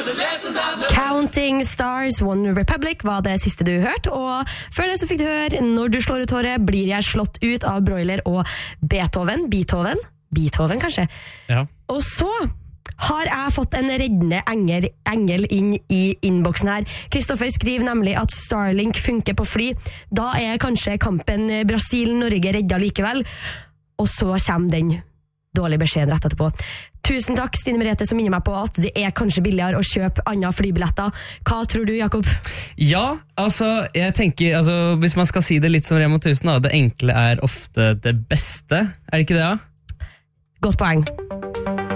Counting Stars, One Republic var det siste du hørte, og før det så fikk du høre Når du slår ut håret, blir jeg slått ut av broiler og Beethoven kanskje. Ja. Og så har jeg fått en reddende engel inn i innboksen her. Kristoffer skriver nemlig at Starlink funker på fly. Da er kanskje kampen Brasil-Norge redda likevel. Og så kommer den dårlige beskjeden rett etterpå. Tusen takk, Stine Merete, som minner meg på at det er kanskje billigere å kjøpe andre flybilletter. Hva tror du, Jakob? Ja, altså, jeg tenker, hvis man skal si det litt som Rema 1000, da, det enkle er ofte det beste. Er det ikke det, da? Godt poeng.